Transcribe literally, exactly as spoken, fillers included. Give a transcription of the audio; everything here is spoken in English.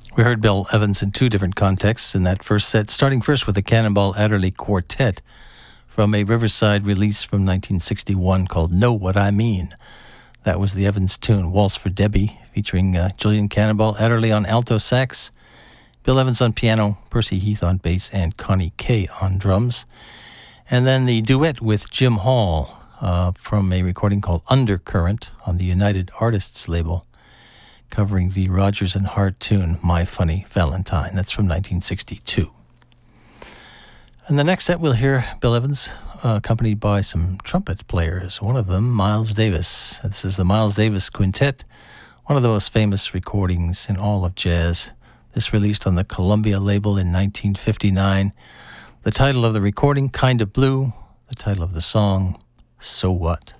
We heard Bill Evans in two different contexts in that first set, starting first with the Cannonball Adderley Quartet from a Riverside release from nineteen sixty-one called Know What I Mean. That was the Evans tune, Waltz for Debbie, featuring uh, Julian Cannonball Adderley on alto sax, Bill Evans on piano, Percy Heath on bass, and Connie Kay on drums. And then the duet with Jim Hall uh, from a recording called Undercurrent on the United Artists label, covering the Rodgers and Hart tune, My Funny Valentine. That's from nineteen sixty-two. In the next set, we'll hear Bill Evans, uh, accompanied by some trumpet players, one of them, Miles Davis. This is the Miles Davis Quintet, one of the most famous recordings in all of jazz. This released on the Columbia label in nineteen fifty-nine. The title of the recording, Kind of Blue. The title of the song, So What?